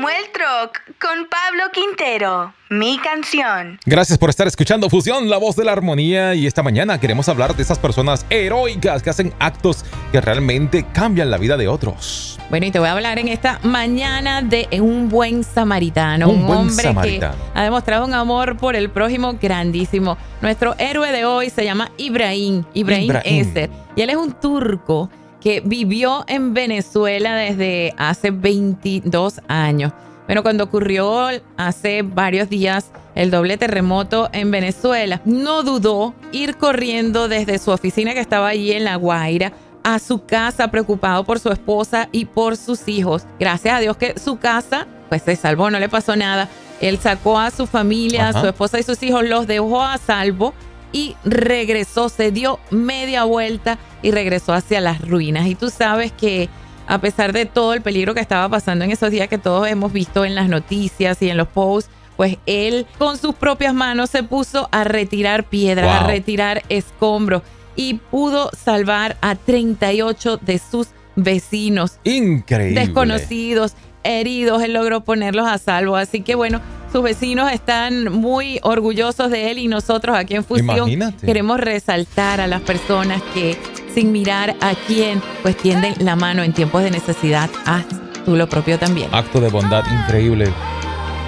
Samuel Troc con Pablo Quintero. Mi canción. Gracias por estar escuchando Fusión, la voz de la armonía. Y esta mañana queremos hablar de esas personas heroicas que hacen actos que realmente cambian la vida de otros. Bueno, y te voy a hablar en esta mañana de un buen samaritano. Un buen hombre samaritano que ha demostrado un amor por el prójimo grandísimo. Nuestro héroe de hoy se llama Ibrahim Eser. Y él es un turco que vivió en Venezuela desde hace 22 años. Bueno, cuando ocurrió hace varios días el doble terremoto en Venezuela, no dudó ir corriendo desde su oficina que estaba allí en La Guaira a su casa, preocupado por su esposa y por sus hijos. Gracias a Dios que su casa pues se salvó, no le pasó nada. Él sacó a su familia, a su esposa y sus hijos, los dejó a salvo y regresó, se dio media vuelta y regresó hacia las ruinas. Y tú sabes que a pesar de todo el peligro que estaba pasando en esos días que todos hemos visto en las noticias y en los posts, pues él con sus propias manos se puso a retirar piedras, a retirar escombros y pudo salvar a 38 de sus vecinos. Increíble. Desconocidos, heridos, él logró ponerlos a salvo. Así que bueno, sus vecinos están muy orgullosos de él y nosotros aquí en Fusión queremos resaltar a las personas que sin mirar a quién pues tienden la mano en tiempos de necesidad. Haz tú lo propio también. Acto de bondad increíble.